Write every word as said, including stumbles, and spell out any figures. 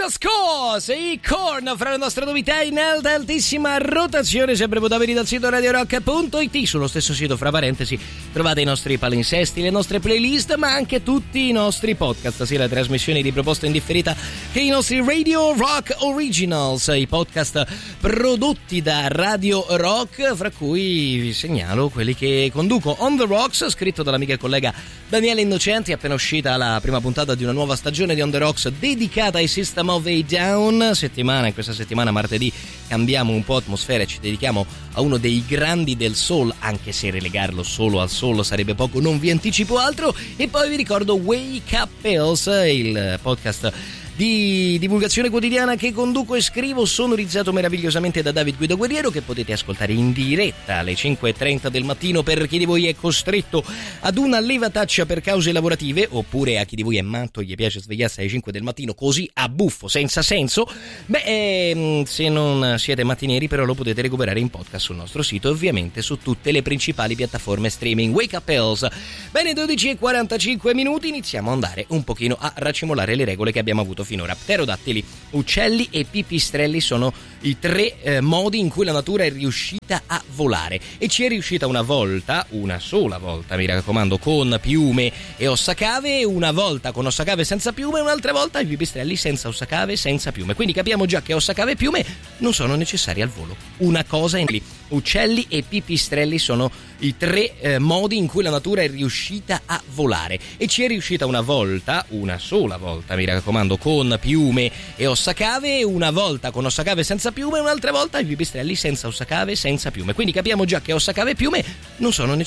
Scorse, i Korn fra le nostre novità in alta altissima rotazione, sempre potabili dal sito radio rock punto it. Sullo stesso sito, fra parentesi, trovate i nostri palinsesti, le nostre playlist, ma anche tutti i nostri podcast, sia le trasmissioni di proposta indifferita che i nostri Radio Rock Originals, i podcast prodotti da Radio Rock, fra cui vi segnalo quelli che conduco. On the Rocks, scritto dall'amica e collega Daniele Innocenti, appena uscita la prima puntata di una nuova stagione di On the Rocks dedicata ai System of a Down. Settimana, in questa settimana, martedì, cambiamo un po' atmosfera e ci dedichiamo a uno dei grandi del soul, anche se relegarlo solo al soul sarebbe poco, non vi anticipo altro. E poi vi ricordo Wake Up Pills, il podcast di divulgazione quotidiana che conduco e scrivo, sonorizzato meravigliosamente da David Guido Guerriero, che potete ascoltare in diretta alle cinque e trenta del mattino per chi di voi è costretto ad una levataccia per cause lavorative, oppure a chi di voi è matto e gli piace svegliarsi alle cinque del mattino così a buffo, senza senso. Beh, ehm, se non siete mattinieri però lo potete recuperare in podcast sul nostro sito e ovviamente su tutte le principali piattaforme streaming. Wake Up Pills. Bene, dodici e quarantacinque minuti, iniziamo a andare un pochino a racimolare le regole che abbiamo avuto finora. Pterodattili, uccelli e pipistrelli sono i tre eh, modi in cui la natura è riuscita a volare, e ci è riuscita una volta, una sola volta mi raccomando, con piume e ossacave, una volta con ossacave senza piume e un'altra volta i pipistrelli senza ossacave, senza piume. Quindi capiamo già che ossacave e piume non sono necessari al volo. Una cosa in lì. Uccelli e pipistrelli sono i tre eh, modi in cui la natura è riuscita a volare, e ci è riuscita una volta, una sola volta mi raccomando, con piume e ossacave, una volta con ossacave senza piume e un'altra volta i pipistrelli senza ossacave, senza piume. Quindi capiamo già che ossacave e piume non sono necessari